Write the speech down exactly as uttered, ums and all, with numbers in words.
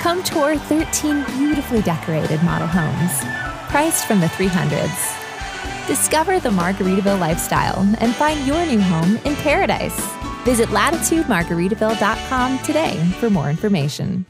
Come tour thirteen beautifully decorated model homes, priced from the three hundreds. Discover the Margaritaville lifestyle and find your new home in paradise. Visit latitude margaritaville dot com today for more information.